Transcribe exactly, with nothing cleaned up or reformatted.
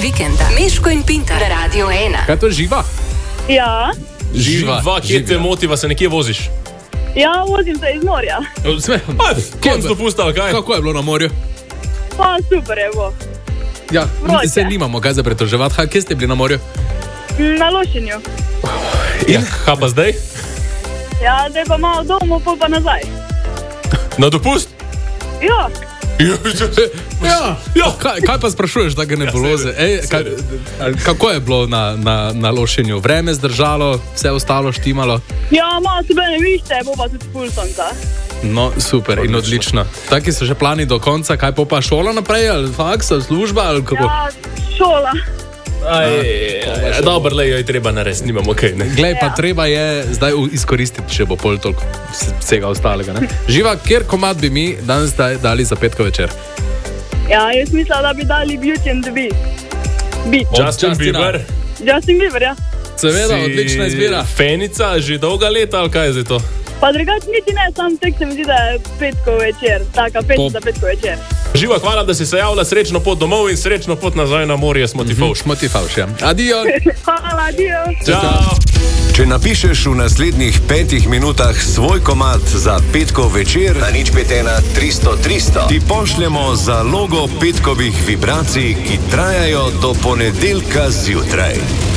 vikenda. Meško in Pintar na Radio ena. Kaj to živa? Ja. Živa, Živa, kje te motiva, se nekje voziš? Ja, vozim se iz morja. Konc dopusta, ali kaj? Kako je bilo na morju? Pa super je bilo. Ja, Vroče. se nimamo kaj za pretoževati. Ha, kje ste bili na morju? Na Lošinju. In kaj pa zdaj? Ja, zdaj pa malo domov, pol pa nazaj. Na dopust? Ja. Ja, ja. Kaj, kaj pa sprašuješ, da ga ne boloze? Ej, kaj, kako je bilo na, na, na Lošinju? Vreme zdržalo, vse ostalo štimalo? Ja, malo se bene vište, bo pa tudi pol sonca. No, super in odlično. Taki so že plani do konca, kaj pa pa šola naprej, ali faks, ali služba, ali kako? Ja, šola. Aj, aj, dobro, le jo je treba narediti, nimamo kaj, ne? Glej, pa Ja. treba je zdaj u- izkoristiti, če bo pol toliko vse- vsega ostalega. Ne? Živa, kjer komad bi mi danes daj, dali za petko večer? Ja, jaz mislila, da bi dali Beauty and the Beast. Beat. Od Justin Justina. Bieber. Justin Bieber, ja. Seveda, Si odlična izbira. Fenica, že dolga leta, ali kaj je zdaj to? Pa drugače niti ne, sam tek se mi zdi, da je petko večer. Taka pet za petko večer. Živa, hvala, da si se javila, srečno pot domov in srečno pot nazaj na morje, smo ti fauš. Smo ti favš, ja. Adijo. Hvala, adijo. Čau. Če napišeš v naslednjih petih minutah svoj komad za petkov večer na nič pet ena tristo tristo, ti pošljemo zalogo petkovih vibracij, ki trajajo do ponedeljka zjutraj.